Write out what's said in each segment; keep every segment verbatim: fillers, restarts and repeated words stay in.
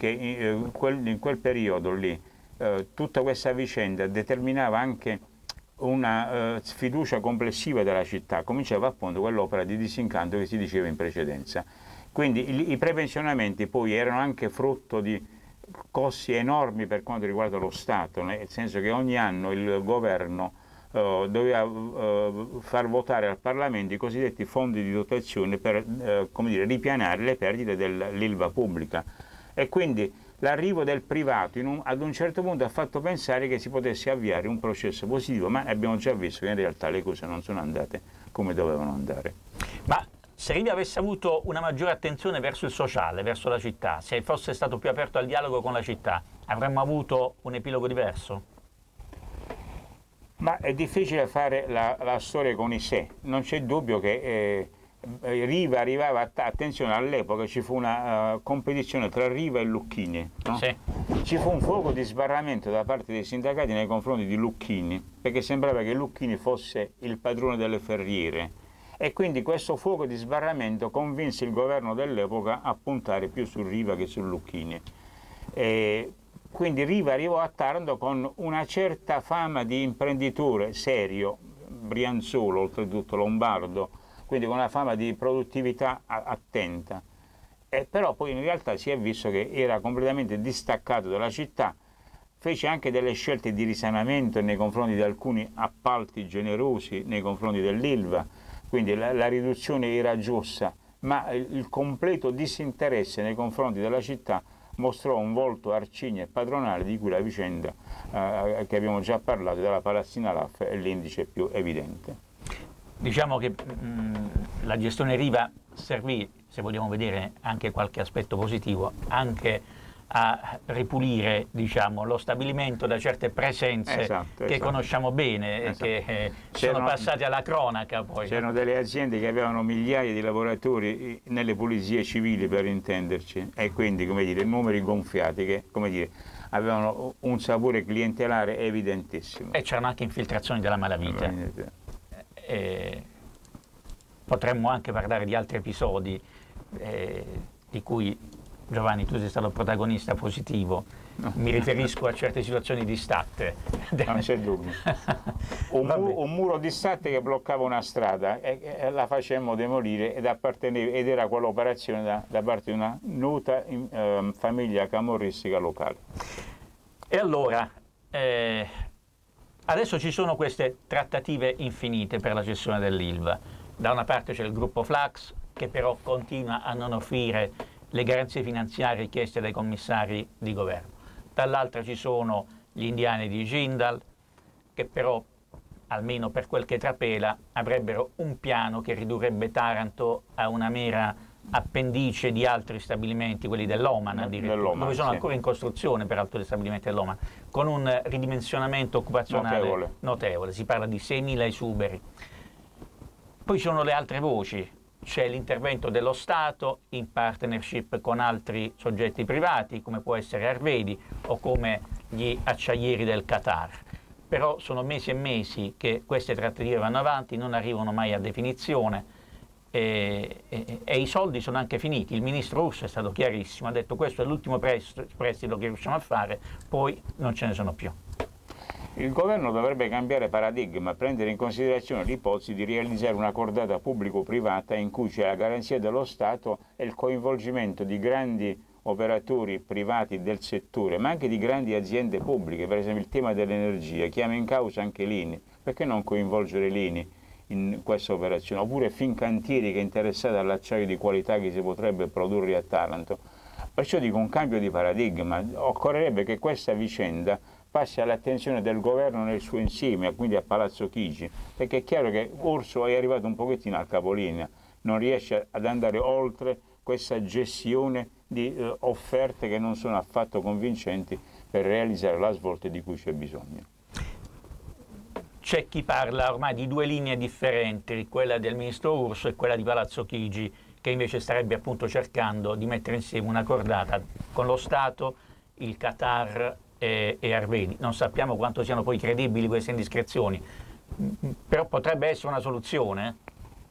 che in quel, in quel periodo lì eh, tutta questa vicenda determinava anche una eh, sfiducia complessiva della città, cominciava appunto quell'opera di disincanto che si diceva in precedenza. Quindi i, i prepensionamenti poi erano anche frutto di costi enormi per quanto riguarda lo Stato, nel senso che ogni anno il governo uh, doveva uh, far votare al Parlamento i cosiddetti fondi di dotazione per uh, come dire, ripianare le perdite dell'Ilva pubblica, e quindi l'arrivo del privato in un, ad un certo punto ha fatto pensare che si potesse avviare un processo positivo, ma abbiamo già visto che in realtà le cose non sono andate come dovevano andare. Ma se Riva avesse avuto una maggiore attenzione verso il sociale, verso la città, se fosse stato più aperto al dialogo con la città, avremmo avuto un epilogo diverso? Ma è difficile fare la, la storia con i sé. Non c'è dubbio che eh, Riva arrivava, a, attenzione, all'epoca ci fu una uh, competizione tra Riva e Lucchini, no? Sì. Ci fu un fuoco di sbarramento da parte dei sindacati nei confronti di Lucchini, perché sembrava che Lucchini fosse il padrone delle ferriere. E quindi questo fuoco di sbarramento convinse il governo dell'epoca a puntare più su Riva che su Lucchini. E quindi Riva arrivò a Taranto con una certa fama di imprenditore serio, brianzolo, oltretutto lombardo, quindi con una fama di produttività attenta. E però poi in realtà si è visto che era completamente distaccato dalla città, fece anche delle scelte di risanamento nei confronti di alcuni appalti generosi nei confronti dell'Ilva. Quindi la, la riduzione era giusta, ma il, il completo disinteresse nei confronti della città mostrò un volto arcigno e padronale di cui la vicenda eh, che abbiamo già parlato della Palazzina Laffe è l'indice più evidente. Diciamo che mh, la gestione Riva servì, se vogliamo vedere anche qualche aspetto positivo, anche a ripulire, diciamo, lo stabilimento da certe presenze esatto, che esatto. conosciamo bene, esatto. che eh, sono passate alla cronaca poi. C'erano delle aziende che avevano migliaia di lavoratori nelle pulizie civili, per intenderci, e quindi, come dire, numeri gonfiati che, come dire, avevano un sapore clientelare evidentissimo. E c'erano anche infiltrazioni della malavita. E potremmo anche parlare di altri episodi eh, di cui, Giovanni, tu sei stato protagonista positivo. No. Mi riferisco a certe situazioni di statte. Non c'è dubbio. Un, mu un muro di statte che bloccava una strada e, e la facemmo demolire ed, ed era quell'operazione da, da parte di una nota in, eh, famiglia camorristica locale. E allora, eh, adesso ci sono queste trattative infinite per la cessione dell'Ilva. Da una parte c'è il gruppo Flax, che però continua a non offrire le garanzie finanziarie richieste dai commissari di governo. Dall'altra ci sono gli indiani di Jindal, che però, almeno per quel che trapela, avrebbero un piano che ridurrebbe Taranto a una mera appendice di altri stabilimenti, quelli dell'Oman addirittura, dove sono sì. ancora in costruzione peraltro gli stabilimenti dell'Oman, con un ridimensionamento occupazionale notevole. notevole. Si parla di seimila esuberi. Poi ci sono le altre voci. C'è l'intervento dello Stato in partnership con altri soggetti privati, come può essere Arvedi o come gli acciaieri del Qatar. Però sono mesi e mesi che queste trattative vanno avanti, non arrivano mai a definizione e, e, e i soldi sono anche finiti. Il ministro Urso è stato chiarissimo, ha detto questo è l'ultimo prestito che riusciamo a fare, poi non ce ne sono più. Il governo dovrebbe cambiare paradigma, prendere in considerazione l'ipotesi di realizzare una cordata pubblico-privata in cui c'è la garanzia dello Stato e il coinvolgimento di grandi operatori privati del settore, ma anche di grandi aziende pubbliche. Per esempio il tema dell'energia chiama in causa anche l'I N I. Perché non coinvolgere l'I N I in questa operazione? Oppure Fincantieri, che è interessata all'acciaio di qualità che si potrebbe produrre a Taranto. Perciò dico un cambio di paradigma. Occorrerebbe che questa vicenda passi all'attenzione del governo nel suo insieme, quindi a Palazzo Chigi, perché è chiaro che Urso è arrivato un pochettino al capolinea, non riesce ad andare oltre questa gestione di eh, offerte che non sono affatto convincenti per realizzare la svolta di cui c'è bisogno. C'è chi parla ormai di due linee differenti, quella del ministro Urso e quella di Palazzo Chigi, che invece starebbe appunto cercando di mettere insieme una cordata con lo Stato, il Qatar e, e Arvedi. Non sappiamo quanto siano poi credibili queste indiscrezioni, però potrebbe essere una soluzione.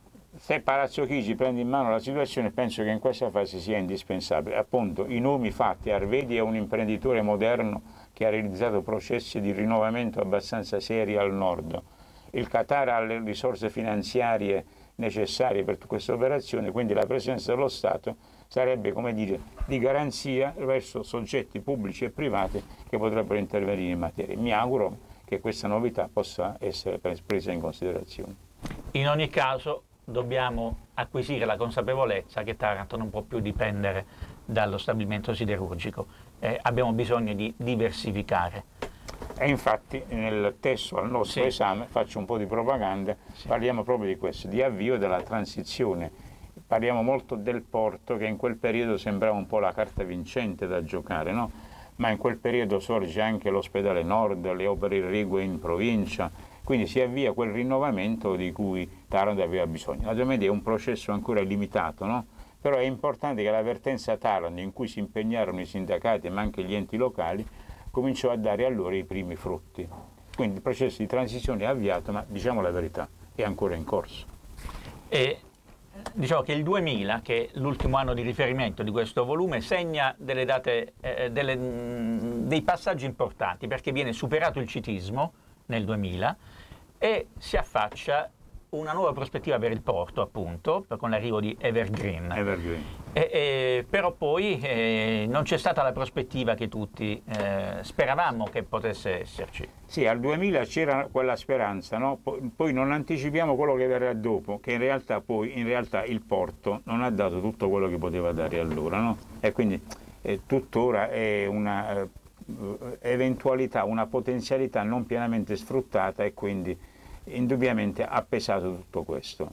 Se Palazzo Chigi prende in mano la situazione, penso che in questa fase sia indispensabile. Appunto, i nomi fatti, Arvedi è un imprenditore moderno che ha realizzato processi di rinnovamento abbastanza seri al nord. Il Qatar ha le risorse finanziarie necessarie per questa operazione, quindi la presenza dello Stato sarebbe, come dire, di garanzia verso soggetti pubblici e privati che potrebbero intervenire in materia. Mi auguro che questa novità possa essere presa in considerazione. In ogni caso dobbiamo acquisire la consapevolezza che Taranto non può più dipendere dallo stabilimento siderurgico, eh, abbiamo bisogno di diversificare. E infatti nel testo al nostro sì. esame, faccio un po' di propaganda, sì. parliamo proprio di questo, di avvio della transizione. Parliamo molto del porto, che in quel periodo sembrava un po' la carta vincente da giocare, no? Ma in quel periodo sorge anche l'ospedale Nord, le opere irrigue in provincia, quindi si avvia quel rinnovamento di cui Taranto aveva bisogno. Naturalmente è un processo ancora limitato, no? Però è importante che la vertenza Taranto, in cui si impegnarono i sindacati ma anche gli enti locali, cominciò a dare a loro i primi frutti. Quindi il processo di transizione è avviato, ma diciamo la verità, è ancora in corso. E diciamo che il duemila, che è l'ultimo anno di riferimento di questo volume, segna delle date, eh, delle, mh, dei passaggi importanti, perché viene superato il citismo nel duemila e si affaccia una nuova prospettiva per il porto, appunto, con l'arrivo di Evergreen. Evergreen. E, e, però poi eh, non c'è stata la prospettiva che tutti eh, speravamo che potesse esserci. Sì, al duemila c'era quella speranza, no? Poi, poi non anticipiamo quello che verrà dopo, che in realtà poi in realtà il porto non ha dato tutto quello che poteva dare allora, no? E quindi eh, tuttora è una eh, eventualità, una potenzialità non pienamente sfruttata e quindi indubbiamente ha pesato tutto questo.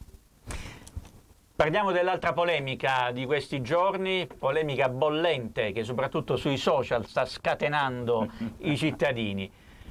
Parliamo dell'altra polemica di questi giorni, polemica bollente che soprattutto sui social sta scatenando i cittadini.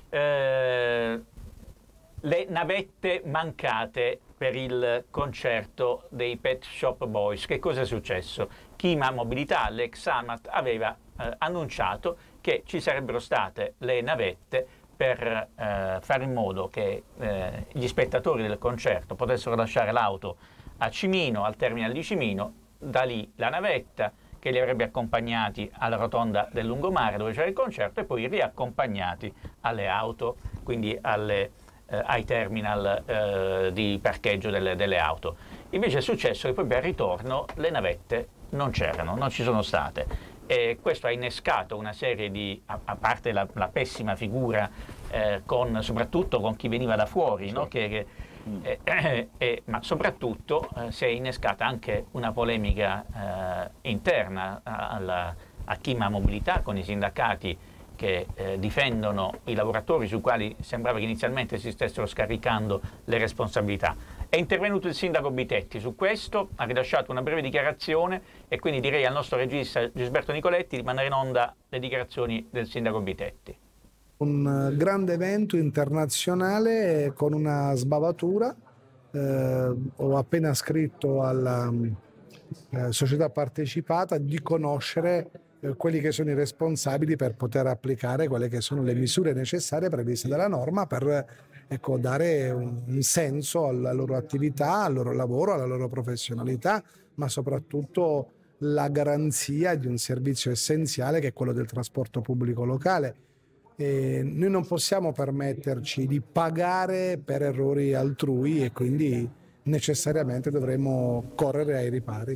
Eh, le navette mancate per il concerto dei Pet Shop Boys. Che cosa è successo? Chima Mobilità, l'ex Amat, aveva eh, annunciato che ci sarebbero state le navette per eh, fare in modo che eh, gli spettatori del concerto potessero lasciare l'auto a Cimino, al terminal di Cimino, da lì la navetta che li avrebbe accompagnati alla rotonda del lungomare dove c'era il concerto e poi riaccompagnati alle auto, quindi alle, eh, ai terminal eh, di parcheggio delle, delle auto. Invece è successo che poi per il ritorno le navette non c'erano, non ci sono state. E questo ha innescato una serie di, a, a parte la, la pessima figura, eh, con, soprattutto con chi veniva da fuori, sì. no? che, che, eh, eh, eh, ma soprattutto eh, si è innescata anche una polemica eh, interna alla, a Chima Mobilità con i sindacati che eh, difendono i lavoratori sui quali sembrava che inizialmente si stessero scaricando le responsabilità. È intervenuto il sindaco Bitetti su questo, ha rilasciato una breve dichiarazione e quindi direi al nostro regista Gisberto Nicoletti di mandare in onda le dichiarazioni del sindaco Bitetti. Un grande evento internazionale con una sbavatura, eh, ho appena scritto alla eh, società partecipata di conoscere eh, quelli che sono i responsabili per poter applicare quelle che sono le misure necessarie previste dalla norma per ecco, dare un, un senso alla loro attività, al loro lavoro, alla loro professionalità, ma soprattutto la garanzia di un servizio essenziale che è quello del trasporto pubblico locale. E noi non possiamo permetterci di pagare per errori altrui e quindi necessariamente dovremo correre ai ripari.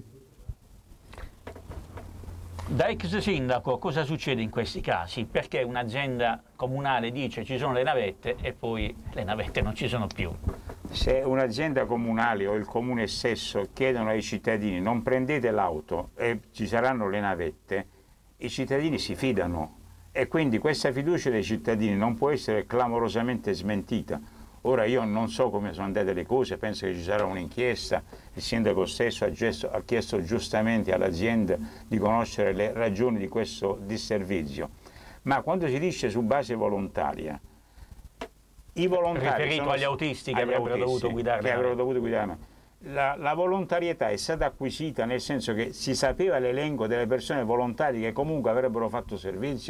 Da ex sindaco cosa succede in questi casi? Perché un'azienda comunale dice ci sono le navette e poi le navette non ci sono più? Se un'azienda comunale o il comune stesso chiedono ai cittadini non prendete l'auto e ci saranno le navette, i cittadini si fidano e quindi questa fiducia dei cittadini non può essere clamorosamente smentita. Ora io non so come sono andate le cose, penso che ci sarà un'inchiesta, il sindaco stesso ha, gesto, ha chiesto giustamente all'azienda di conoscere le ragioni di questo disservizio, ma quando si dice su base volontaria, i volontari riferito sono, agli autisti che agli avrebbero autisti, dovuto guidare che avrebbero dovuto guidare. La, la volontarietà è stata acquisita nel senso che si sapeva l'elenco delle persone volontarie che comunque avrebbero fatto servizio,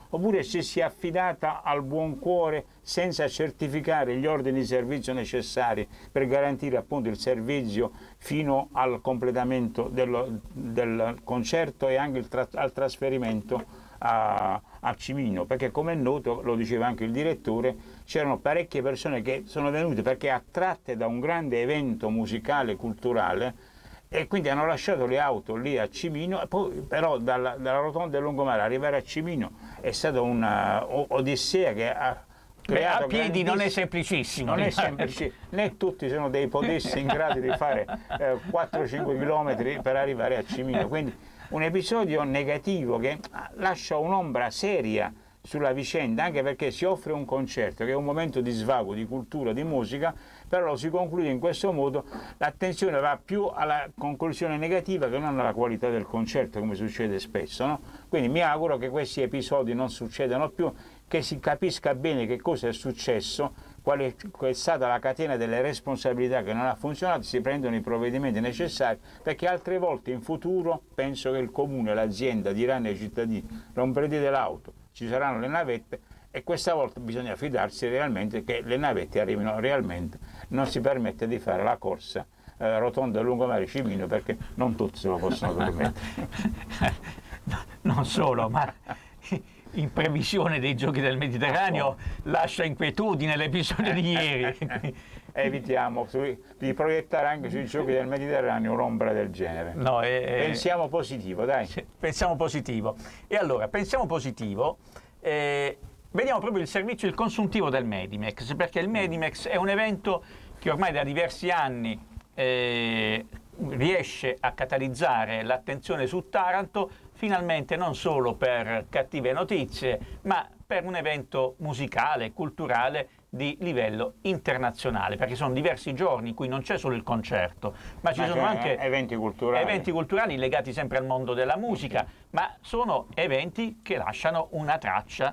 oppure se si è affidata al buon cuore senza certificare gli ordini di servizio necessari per garantire appunto il servizio fino al completamento dello, del concerto e anche il tra, al trasferimento a, a Cimino, perché come è noto, lo diceva anche il direttore, c'erano parecchie persone che sono venute perché attratte da un grande evento musicale, culturale, e quindi hanno lasciato le auto lì a Cimino, e poi però dalla, dalla rotonda del Lungomare arrivare a Cimino è stata una odissea che ha creato. Beh, a piedi non è semplicissimo. Non è semplice, né tutti sono dei podessi in grado di fare eh, quattro cinque chilometri per arrivare a Cimino, quindi un episodio negativo che lascia un'ombra seria sulla vicenda, anche perché si offre un concerto che è un momento di svago, di cultura, di musica, però lo si conclude in questo modo, l'attenzione va più alla conclusione negativa che non alla qualità del concerto, come succede spesso, no? Quindi mi auguro che questi episodi non succedano più, che si capisca bene che cosa è successo, qual è, qual è stata la catena delle responsabilità che non ha funzionato, si prendono i provvedimenti necessari, perché altre volte in futuro penso che il comune, l'azienda diranno ai cittadini: non prendete l'auto, ci saranno le navette, e questa volta bisogna fidarsi realmente che le navette arrivino realmente, non si permette di fare la corsa eh, rotonda Lungomare Cimino, perché non tutti se lo possono permettere. Non solo, ma in previsione dei Giochi del Mediterraneo lascia inquietudine l'episodio di ieri. Evitiamo di proiettare anche sui Giochi del Mediterraneo un'ombra del genere. No, eh, pensiamo positivo, dai. Pensiamo positivo. E allora, pensiamo positivo, eh, vediamo proprio il servizio, il consuntivo del Medimex, perché il Medimex è un evento che ormai da diversi anni eh, riesce a catalizzare l'attenzione su Taranto, finalmente non solo per cattive notizie, ma per un evento musicale, culturale di livello internazionale, perché sono diversi giorni in cui non c'è solo il concerto, ma ci ma sono anche eventi culturali. eventi culturali legati sempre al mondo della musica, ma sono eventi che lasciano una traccia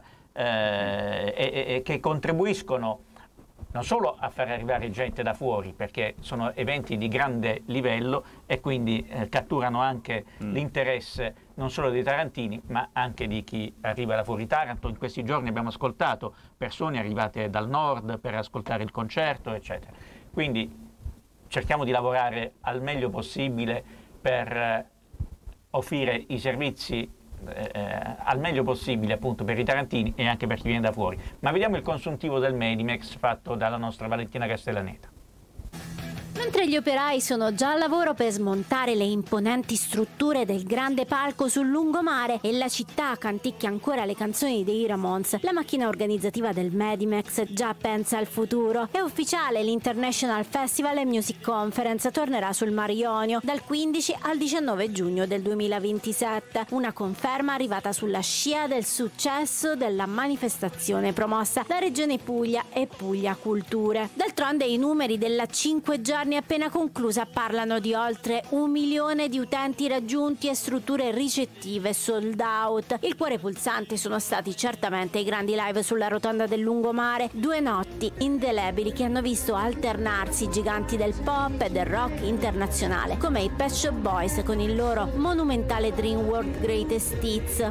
eh, e, e che contribuiscono non solo a far arrivare gente da fuori, perché sono eventi di grande livello e quindi eh, catturano anche mm. l'interesse non solo dei tarantini, ma anche di chi arriva da fuori Taranto. In questi giorni abbiamo ascoltato persone arrivate dal nord per ascoltare il concerto, eccetera. Quindi cerchiamo di lavorare al meglio possibile per eh, offrire i servizi Eh, al meglio possibile appunto per i tarantini e anche per chi viene da fuori. Ma vediamo il consuntivo del Medimex fatto dalla nostra Valentina Castellaneta. Mentre gli operai sono già al lavoro per smontare le imponenti strutture del grande palco sul lungomare e la città canticchia ancora le canzoni dei Ramones, la macchina organizzativa del Medimex già pensa al futuro. È ufficiale, l'International Festival and Music Conference tornerà sul Mar Ionio dal quindici al diciannove giugno del duemilaventisette, una conferma arrivata sulla scia del successo della manifestazione promossa da Regione Puglia e Puglia Culture. D'altronde i numeri della cinque giorni appena conclusa parlano di oltre un milione di utenti raggiunti e strutture ricettive sold out. Il cuore pulsante sono stati certamente i grandi live sulla rotonda del lungomare, due notti indelebili che hanno visto alternarsi i giganti del pop e del rock internazionale come i Pet Shop Boys con il loro monumentale Dream World Greatest Hits.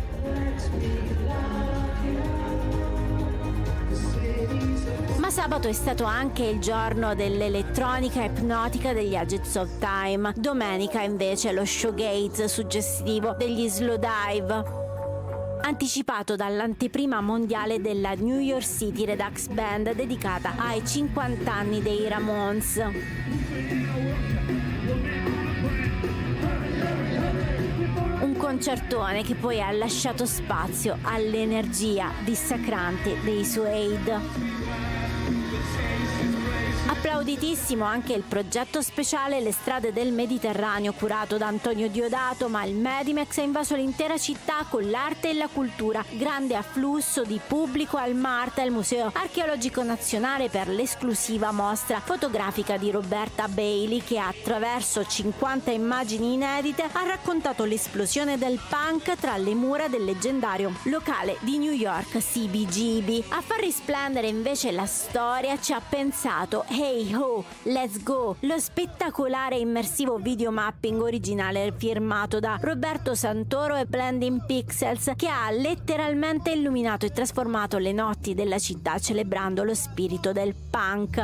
Ma sabato è stato anche il giorno dell'elettronica ipnotica degli Agents of Time. Domenica invece lo showgaze suggestivo degli Slowdive, anticipato dall'anteprima mondiale della New York City Redux Band dedicata ai cinquanta anni dei Ramones. Un concertone che poi ha lasciato spazio all'energia dissacrante dei Suede. Applauditissimo anche il progetto speciale Le strade del Mediterraneo curato da Antonio Diodato, ma il Medimex ha invaso l'intera città con l'arte e la cultura. Grande afflusso di pubblico al MARTA, il Museo Archeologico Nazionale, per l'esclusiva mostra fotografica di Roberta Bailey che attraverso cinquanta immagini inedite ha raccontato l'esplosione del punk tra le mura del leggendario locale di New York C B G B. A far risplendere invece la storia ci ha pensato Hey Ho, Let's Go, lo spettacolare e immersivo videomapping originale firmato da Roberto Santoro e Blending Pixels, che ha letteralmente illuminato e trasformato le notti della città celebrando lo spirito del punk.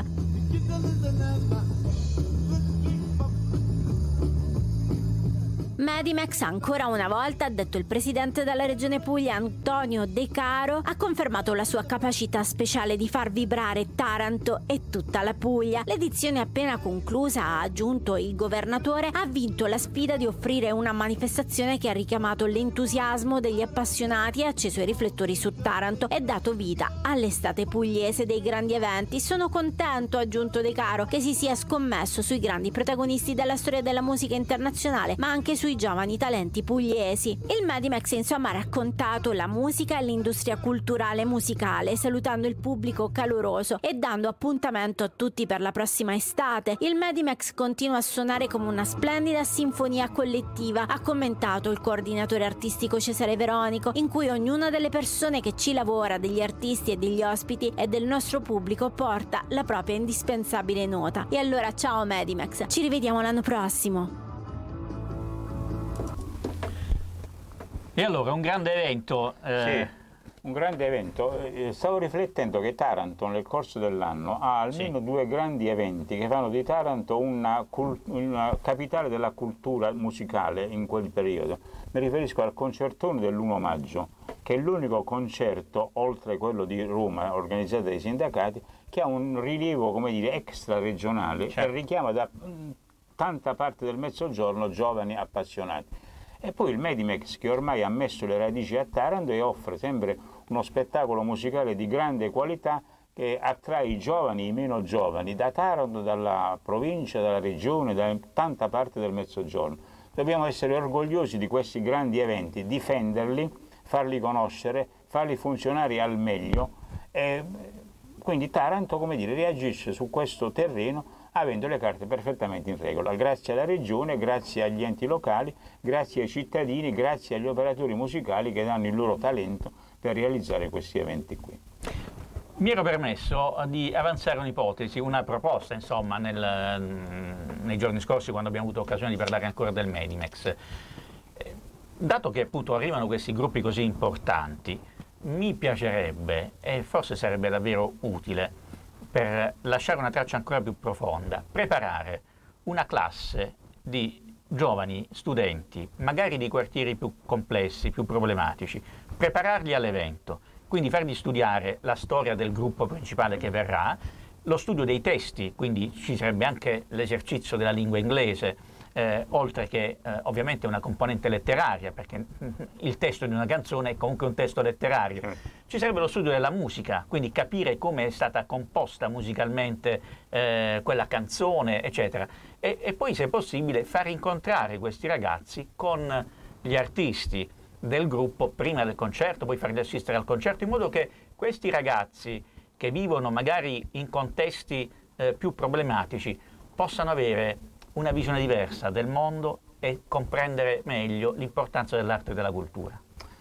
Medimex ancora una volta, ha detto il presidente della regione Puglia Antonio De Caro, ha confermato la sua capacità speciale di far vibrare Taranto e tutta la Puglia. L'edizione appena conclusa, ha aggiunto il governatore, ha vinto la sfida di offrire una manifestazione che ha richiamato l'entusiasmo degli appassionati e acceso i riflettori su Taranto e dato vita all'estate pugliese dei grandi eventi. Sono contento, ha aggiunto De Caro, che si sia scommesso sui grandi protagonisti della storia della musica internazionale, ma anche sui giovani talenti pugliesi. Il Medimex insomma ha raccontato la musica e l'industria culturale e musicale, salutando il pubblico caloroso e dando appuntamento a tutti per la prossima estate. Il Medimex continua a suonare come una splendida sinfonia collettiva, ha commentato il coordinatore artistico Cesare Veronico, in cui ognuna delle persone che ci lavora, degli artisti e degli ospiti e del nostro pubblico, porta la propria indispensabile nota. E allora ciao Medimex, ci rivediamo l'anno prossimo. E allora, un grande evento. Eh... Sì, un grande evento. Stavo riflettendo che Taranto nel corso dell'anno ha almeno sì. due grandi eventi che fanno di Taranto una, una capitale della cultura musicale in quel periodo. Mi riferisco al concertone dell'primo maggio, che è l'unico concerto, oltre quello di Roma, organizzato dai sindacati, che ha un rilievo, come dire, extraregionale, certo. e richiama da tanta parte del Mezzogiorno giovani appassionati. E poi il Medimex, che ormai ha messo le radici a Taranto e offre sempre uno spettacolo musicale di grande qualità che attrae i giovani e i meno giovani da Taranto, dalla provincia, dalla regione, da tanta parte del Mezzogiorno. Dobbiamo essere orgogliosi di questi grandi eventi, difenderli, farli conoscere, farli funzionare al meglio. E quindi Taranto, come dire, reagisce su questo terreno avendo le carte perfettamente in regola, grazie alla regione, grazie agli enti locali, grazie ai cittadini, grazie agli operatori musicali che danno il loro talento per realizzare questi eventi qui. Mi ero permesso di avanzare un'ipotesi, una proposta, insomma, nel, nei giorni scorsi, quando abbiamo avuto occasione di parlare ancora del Medimex. Dato che appunto arrivano questi gruppi così importanti, mi piacerebbe, e forse sarebbe davvero utile, per lasciare una traccia ancora più profonda, preparare una classe di giovani studenti, magari di quartieri più complessi, più problematici, prepararli all'evento, quindi fargli studiare la storia del gruppo principale che verrà, lo studio dei testi, quindi ci sarebbe anche l'esercizio della lingua inglese, eh, oltre che eh, ovviamente una componente letteraria, perché il testo di una canzone è comunque un testo letterario. Ci sarebbe lo studio della musica, quindi capire come è stata composta musicalmente eh, quella canzone, eccetera. E, e poi, se possibile, far incontrare questi ragazzi con gli artisti del gruppo prima del concerto, poi farli assistere al concerto, in modo che questi ragazzi che vivono magari in contesti eh, più problematici possano avere una visione diversa del mondo e comprendere meglio l'importanza dell'arte e della cultura.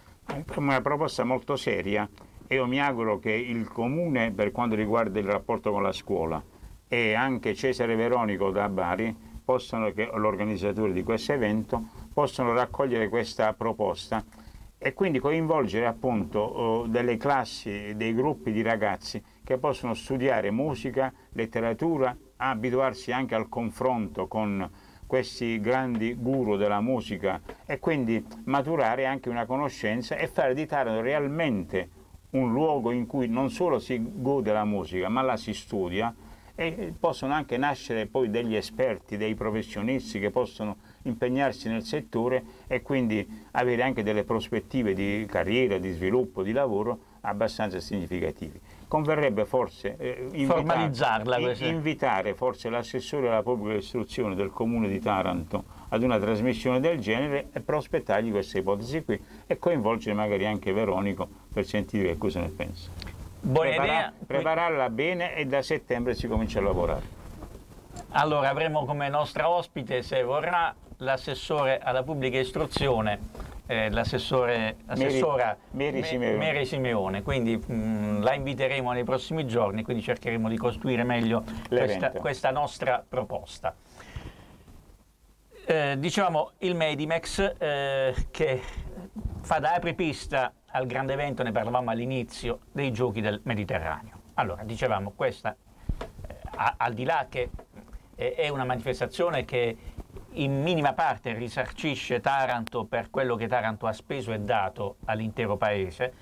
È una proposta molto seria e io mi auguro che il Comune, per quanto riguarda il rapporto con la scuola, e anche Cesare Veronico da Bari, possano, che l'organizzatore di questo evento, possano raccogliere questa proposta e quindi coinvolgere appunto delle classi, dei gruppi di ragazzi che possono studiare musica, letteratura, abituarsi anche al confronto con questi grandi guru della musica e quindi maturare anche una conoscenza e fare di Taranto realmente un luogo in cui non solo si gode la musica ma la si studia, e possono anche nascere poi degli esperti, dei professionisti che possono impegnarsi nel settore e quindi avere anche delle prospettive di carriera, di sviluppo, di lavoro abbastanza significativi. Converrebbe forse eh, formalizzarla, invitare, invitare forse l'assessore alla pubblica istruzione del Comune di Taranto ad una trasmissione del genere e prospettargli questa ipotesi qui e coinvolgere magari anche Veronico per sentire che cosa ne pensa. Buona Prepara, idea. Prepararla bene e da settembre si comincia a lavorare. Allora avremo come nostra ospite, se vorrà, l'assessore alla pubblica istruzione eh, l'assessore, l'assessora Mary, Mary, Me- Simeone. Mary Simeone, quindi mh, la inviteremo nei prossimi giorni, quindi cercheremo di costruire meglio questa, questa nostra proposta. Eh, dicevamo il Medimex eh, che fa da apripista al grande evento, ne parlavamo all'inizio, dei Giochi del Mediterraneo. Allora, dicevamo, questa, eh, a, al di là che eh, è una manifestazione che in minima parte risarcisce Taranto per quello che Taranto ha speso e dato all'intero paese,